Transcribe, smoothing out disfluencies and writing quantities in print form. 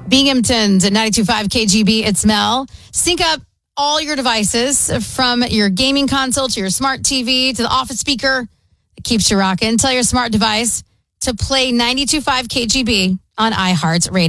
Binghamton's at 92.5 KGB. It's Mel. Sync up all your devices from your gaming console to your smart TV to the office speaker that keeps you rocking. Tell your smart device to play 92.5 KGB on iHeartRadio.